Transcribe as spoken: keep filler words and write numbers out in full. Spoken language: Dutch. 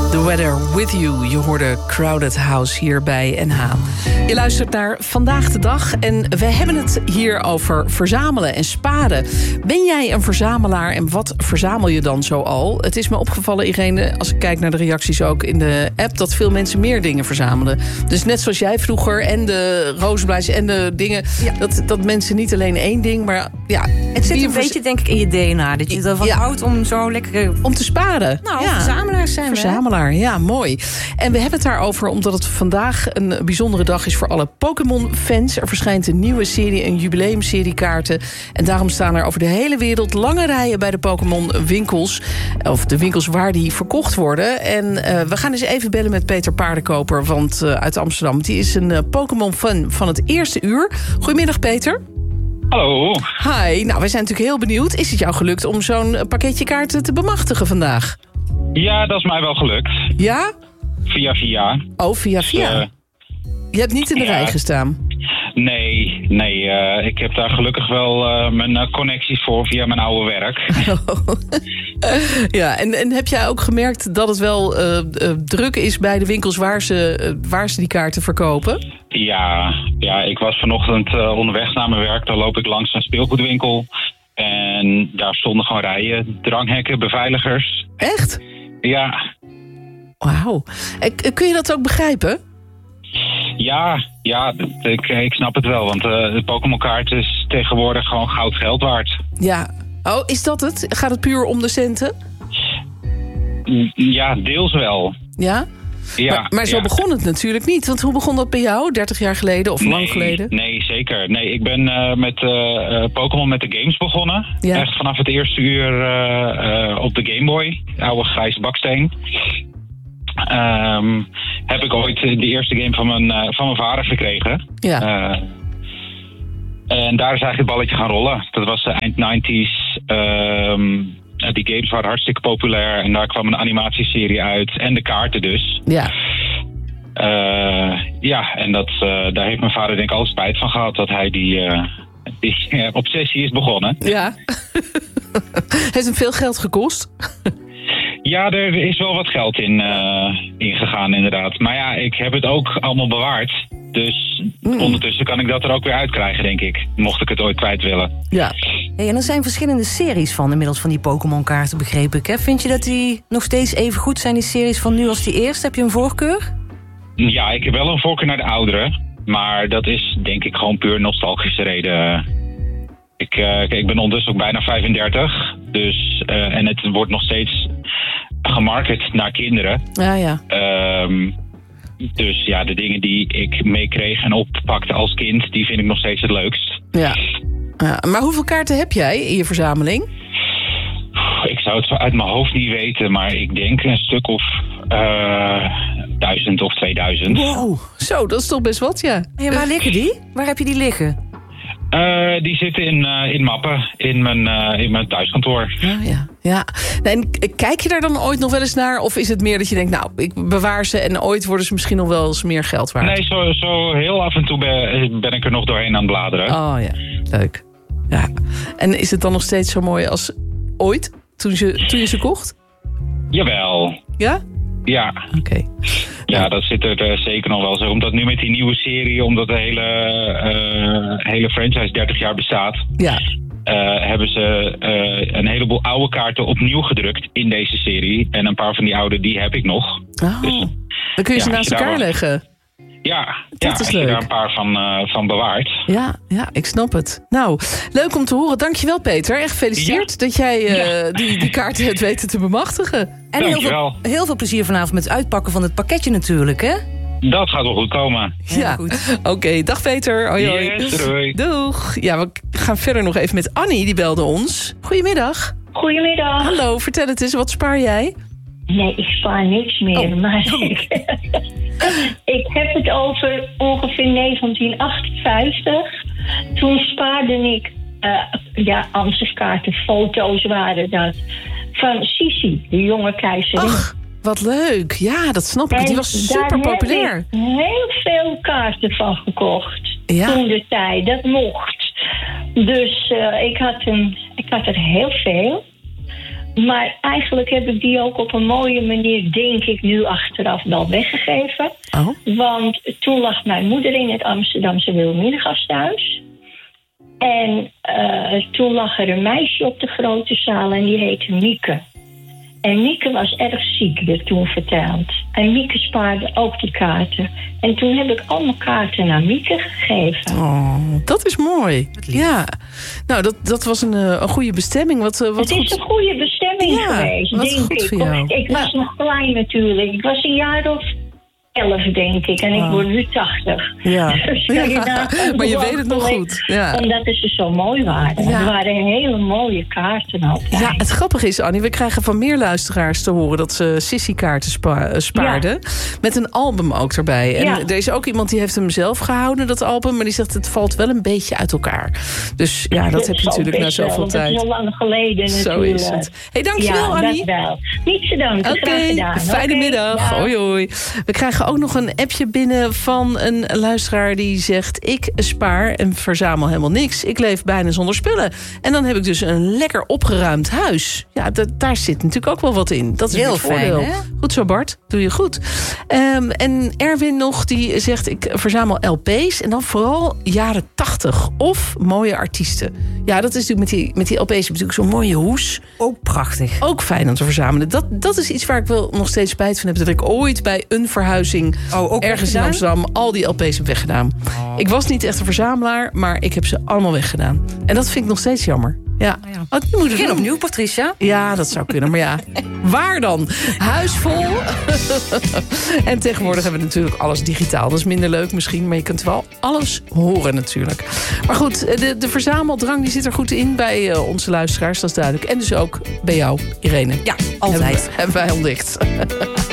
The Weather With You. Je hoorde Crowded House hier bij N H. Je luistert naar Vandaag de Dag en we hebben het hier over verzamelen en sparen. Ben jij een verzamelaar en wat verzamel je dan zoal? Het is me opgevallen, Irene, als ik kijk naar de reacties ook in de app, dat veel mensen meer dingen verzamelen. Dus net zoals jij vroeger en de rozenblaadjes en de dingen, ja. dat, dat mensen niet alleen één ding, maar ja. Het zit een beetje, denk ik, in je D N A. Dat je ervan ja. houdt om zo lekker... Om te sparen. Nou, ja. verzamelaars zijn we. Verzamelaar, ja, mooi. En we hebben het daarover omdat het vandaag een bijzondere dag is voor alle Pokémon-fans. Er verschijnt een nieuwe serie, een jubileumserie kaarten. En daarom staan er over de hele wereld lange rijen bij de Pokémon-winkels. Of de winkels waar die verkocht worden. En uh, we gaan eens even bellen met Peter Paardenkoper want, uh, uit Amsterdam. Die is een uh, Pokémon-fan van het eerste uur. Goedemiddag, Peter. Hallo. Hi, nou, wij zijn natuurlijk heel benieuwd. Is het jou gelukt om zo'n pakketje kaarten te bemachtigen vandaag? Ja, dat is mij wel gelukt. Ja? Via via. Oh, via via. Dus, uh, je hebt niet in de ja, rij gestaan? Nee, nee. Uh, ik heb daar gelukkig wel uh, mijn uh, connecties voor via mijn oude werk. Oh. Ja, en, en heb jij ook gemerkt dat het wel uh, uh, druk is bij de winkels waar ze, uh, waar ze die kaarten verkopen? Ja, ja, ik was vanochtend uh, onderweg naar mijn werk. Dan loop ik langs een speelgoedwinkel. En daar stonden gewoon rijen, dranghekken, beveiligers. Echt? Ja. Wauw. Kun je dat ook begrijpen? Ja, ja ik, ik snap het wel. Want uh, de Pokémon-kaart is tegenwoordig gewoon goud geld waard. Ja. Oh, is dat het? Gaat het puur om de centen? Ja, deels wel. Ja? Ja, maar, maar zo ja. begon het natuurlijk niet. Want hoe begon dat bij jou? dertig jaar geleden of nee, lang geleden? Nee, zeker. Nee, ik ben uh, met uh, uh, Pokémon met de games begonnen. Ja. Echt vanaf het eerste uur uh, uh, op de Game Boy. Oude grijze baksteen. Um, heb ik ooit de eerste game van mijn, uh, van mijn vader gekregen. Ja. Uh, en daar is eigenlijk het balletje gaan rollen. Dat was uh, eind nineties. Um, die games waren hartstikke populair. En daar kwam een animatieserie uit. En de kaarten dus. Ja. Uh, ja, en dat, uh, daar heeft mijn vader denk ik al spijt van gehad. Dat hij die, uh, die uh, obsessie is begonnen. Ja. Heeft hem veel geld gekost? Ja, er is wel wat geld in, uh, in gegaan inderdaad. Maar ja, ik heb het ook allemaal bewaard. Dus mm. ondertussen kan ik dat er ook weer uitkrijgen, denk ik. Mocht ik het ooit kwijt willen. Ja. Hey, en er zijn verschillende series van inmiddels van die Pokémon-kaarten, begreep ik. Hè? Vind je dat die nog steeds even goed zijn, die series van nu als die eerste? Heb je een voorkeur? Ja, ik heb wel een voorkeur naar de oudere. Maar dat is denk ik gewoon puur nostalgische reden. Ik, uh, ik ben ondertussen ook bijna vijfendertig. Dus, uh, en het wordt nog steeds gemarket naar kinderen. Ja, ja. Um, dus ja, de dingen die ik meekreeg en oppakte als kind, die vind ik nog steeds het leukst. Ja. Ja. Maar hoeveel kaarten heb jij in je verzameling? Ik zou het uit mijn hoofd niet weten, maar ik denk een stuk of uh, duizend of tweeduizend. Wow, zo, dat is toch best wat, ja. Ja, waar liggen die? Waar heb je die liggen? Uh, die zitten in, uh, in mappen in mijn, uh, in mijn thuiskantoor. Ja, ja. ja. En kijk je daar dan ooit nog wel eens naar? Of is het meer dat je denkt, nou, ik bewaar ze en ooit worden ze misschien nog wel eens meer geld waard? Nee, zo, zo heel af en toe ben, ben ik er nog doorheen aan het bladeren. Oh ja, leuk. Ja. En is het dan nog steeds zo mooi als ooit, toen je, toen je ze kocht? Jawel. Ja? Ja. Oké. Okay. Ja, dat zit er uh, zeker nog wel zo. Omdat nu met die nieuwe serie, omdat de hele, uh, hele franchise dertig jaar bestaat, ja. uh, hebben ze uh, een heleboel oude kaarten opnieuw gedrukt in deze serie. En een paar van die oude, die heb ik nog. Oh, dus, dan kun je ja, ze naast elkaar leggen. Ja, dat ja is als leuk. je daar een paar van, uh, van bewaart. Ja, ja, ik snap het. Nou, leuk om te horen. Dankjewel, Peter. Echt gefeliciteerd ja. dat jij uh, ja. die, die kaarten hebt weten te bemachtigen. En heel veel, heel veel plezier vanavond met het uitpakken van het pakketje natuurlijk, hè? Dat gaat wel goed komen. Ja, goed. Oké, okay, dag Peter. Hoi, hoi. Yes, doei. Doeg. Ja, we gaan verder nog even met Annie, die belde ons. Goedemiddag. Goedemiddag. Hallo, vertel het eens. Wat spaar jij? Nee, ik spaar niks meer. Oh. Maar oh. ik, ik heb het over ongeveer negentien achtenvijftig. Toen spaarde ik, uh, ja, ansichtkaarten, foto's waren dat, van Sisi, de jonge keizerin. Ach, wat leuk. Ja, dat snap ik. En die was super populair. Ik heb heel veel kaarten van gekocht. Ja. Toen de tijd, dat mocht. Dus uh, ik, had een, ik had er heel veel. Maar eigenlijk heb ik die ook op een mooie manier, denk ik, nu achteraf wel weggegeven. Oh. Want toen lag mijn moeder in het Amsterdamse Wilhelminagasthuis. En uh, toen lag er een meisje op de grote zaal en die heette Mieke. En Mieke was erg ziek, werd toen verteld. En Mieke spaarde ook die kaarten. En toen heb ik al mijn kaarten naar Mieke gegeven. Oh, dat is mooi. Ja. Nou, dat, dat was een, een goede bestemming. Wat, wat het is goed. een goede bestemming ja, geweest, wat denk goed ik. voor jou. Ik was ja. nog klein natuurlijk. Ik was een jaar of elf, denk ik. En ik oh. word nu tachtig. Ja. Dus kan je ja. nagaan Maar je hoe weet het nog lang goed. Ja. Omdat ze zo mooi waren. Ja. Er waren hele mooie kaarten altijd. Ja, het grappige is, Annie, we krijgen van meer luisteraars te horen dat ze Sissy-kaarten spa- spaarden. Ja. Met een album ook erbij. En ja. er is ook iemand die heeft hem zelf gehouden, dat album. Maar die zegt, het valt wel een beetje uit elkaar. Dus ja, dat, dat heb je natuurlijk na zoveel wel, tijd. Dat is al lang geleden Zo natuurlijk. is het. Hey, dankjewel, ja, Annie. Dat wel. Niet te danken, Oké, graag gedaan. fijne okay, middag. Ja. Hoi, hoi. We krijgen ook nog een appje binnen van een luisteraar die zegt, ik spaar en verzamel helemaal niks. Ik leef bijna zonder spullen. En dan heb ik dus een lekker opgeruimd huis. Ja, d- daar zit natuurlijk ook wel wat in. Dat is heel het voordeel. fijn, hè? Goed zo, Bart. Doe je goed. Um, en Erwin nog, die zegt, ik verzamel L P's en dan vooral jaren tachtig of mooie artiesten. Ja, dat is natuurlijk met die, met die L P's natuurlijk zo'n mooie hoes. Ook prachtig. Ook fijn om te verzamelen. Dat, dat is iets waar ik wel nog steeds spijt van heb. Dat ik ooit bij een verhuizing oh, ook ergens weggedaan? in Amsterdam al die L P's heb weggedaan. Oh. Ik was niet echt een verzamelaar, maar ik heb ze allemaal weggedaan. En dat vind ik nog steeds jammer. Ja. Oh, ja. Oh, moet Begin opnieuw, Patricia. Ja, dat zou kunnen. Maar ja, waar dan? Huis vol. En tegenwoordig hebben we natuurlijk alles digitaal. Dat is minder leuk misschien, maar je kunt wel alles horen natuurlijk. Maar goed, de, de verzameldrang die zit er goed in bij uh, onze luisteraars, dat is duidelijk. En dus ook bij jou, Irene. Ja, altijd. Hebben, hebben wij ontdekt.